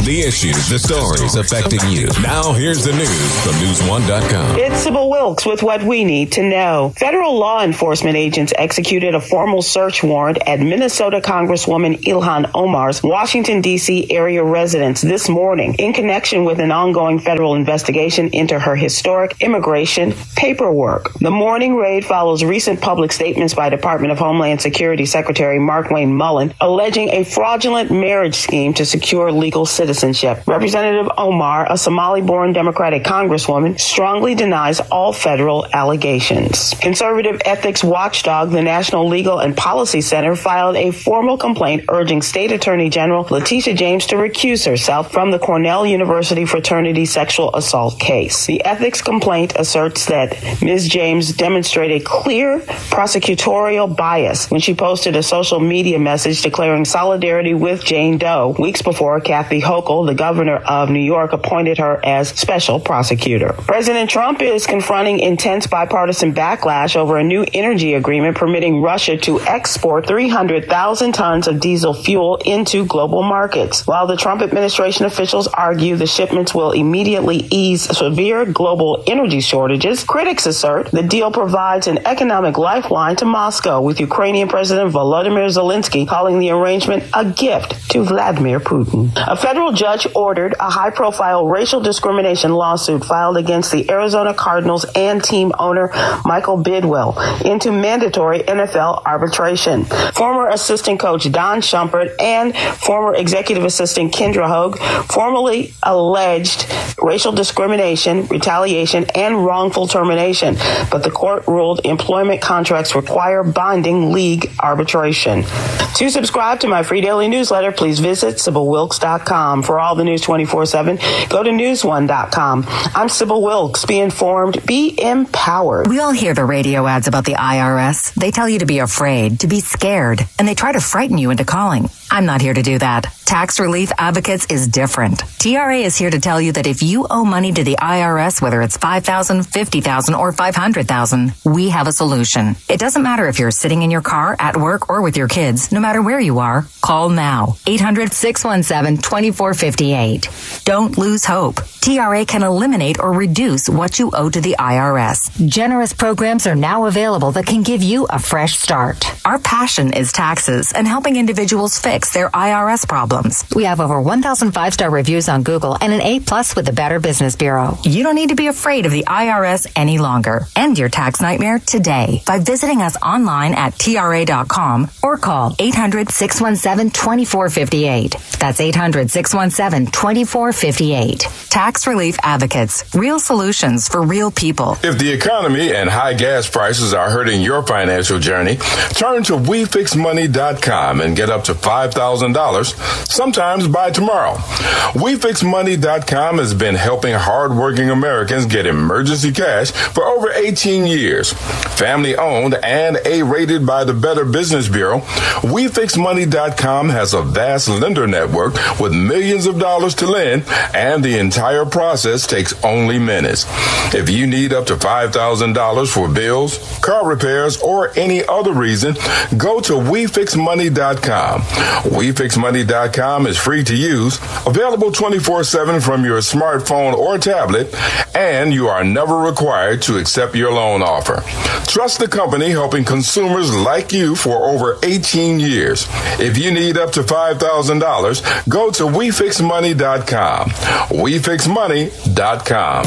The issues, the stories affecting you. Now here's the news from News1.com. It's Sybil Wilkes with what we need to know. Federal law enforcement agents executed a formal search warrant at Minnesota Congresswoman Ilhan Omar's Washington, D.C. area residence this morning in connection with an ongoing federal investigation into her historic immigration paperwork. The morning raid follows recent public statements by Department of Homeland Security Secretary Markwayne Mullin alleging a fraudulent marriage scheme to secure legal citizenship. Representative Omar, a Somali-born Democratic congresswoman, strongly denies all federal allegations. Conservative ethics watchdog, the National Legal and Policy Center, filed a formal complaint urging State Attorney General Letitia James to recuse herself from the Cornell University fraternity sexual assault case. The ethics complaint asserts that Ms. James demonstrated clear prosecutorial bias when she posted a social media message declaring solidarity with Jane Doe weeks before Kathy Hochul, the governor of New York, appointed her as special prosecutor. President Trump is confronting intense bipartisan backlash over a new energy agreement permitting Russia to export 300,000 tons of diesel fuel into global markets. While the Trump administration officials argue the shipments will immediately ease severe global energy shortages, critics assert the deal provides an economic lifeline to Moscow, with Ukrainian President Volodymyr Zelensky calling the arrangement a gift to Vladimir Putin. A federal judge ordered a high-profile racial discrimination lawsuit filed against the Arizona Cardinals and team owner Michael Bidwell into mandatory NFL arbitration. Former assistant coach Don Shumpert and former executive assistant Kendra Hogue formally alleged racial discrimination, retaliation, and wrongful termination, but the court ruled employment contracts require binding league arbitration. To subscribe to my free daily newsletter, please visit SybilWilkes.com. For all the news 24/7, go to News1.com. I'm Sybil Wilkes. Be informed, be empowered. We all hear the radio ads about the IRS. They tell you to be afraid, to be scared, and they try to frighten you into calling. I'm not here to do that. Tax Relief Advocates is different. TRA is here to tell you that if you owe money to the IRS, whether it's $5,000, $50,000, or $500,000, we have a solution. It doesn't matter if you're sitting in your car, at work, or with your kids. No matter where you are, call now. 800-617-2458. Don't lose hope. TRA can eliminate or reduce what you owe to the IRS. Generous programs are now available that can give you a fresh start. Our passion is taxes and helping individuals fix their IRS problems. We have over 1,000 5-star reviews on Google and an A+ with the Better Business Bureau. You don't need to be afraid of the IRS any longer. End your tax nightmare today by visiting us online at TRA.com or call 800-617-2458. That's 800-617-2458. Tax Relief Advocates. Real solutions for real people. If the economy and high gas prices are hurting your financial journey, turn to WeFixMoney.com and get up to $5,000, sometimes by tomorrow. WeFixMoney.com has been helping hardworking Americans get emergency cash for over 18 years. Family owned and A-rated by the Better Business Bureau, WeFixMoney.com has a vast lender network with millions of dollars to lend, and the entire process takes only minutes. If you need up to $5,000 for bills, car repairs, or any other reason, go to WeFixMoney.com. WeFixMoney.com is free to use, available 24/7 from your smartphone or tablet, and you are never required to accept your loan offer. Trust the company helping consumers like you for over 18 years. If you need up to $5,000, go to WeFixMoney.com. WeFixMoney.com.